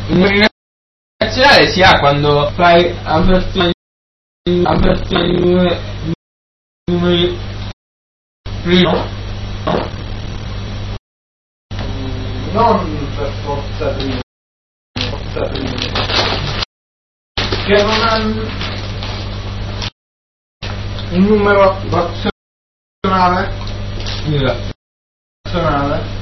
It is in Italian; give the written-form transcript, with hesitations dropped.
Il numero irrazionale si ha quando fai avversione numeri primo. Non per forza primo. Che non hanno un numero razionale